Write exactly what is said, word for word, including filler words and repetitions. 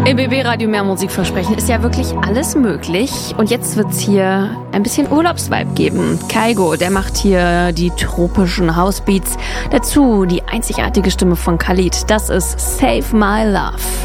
Im B B-Radio mehr Musik versprechen ist ja wirklich alles möglich. Und jetzt wird's hier ein bisschen Urlaubsvibe geben. Kygo, der macht hier die tropischen Housebeats. Dazu die einzigartige Stimme von Khalid. Das ist Save My Love.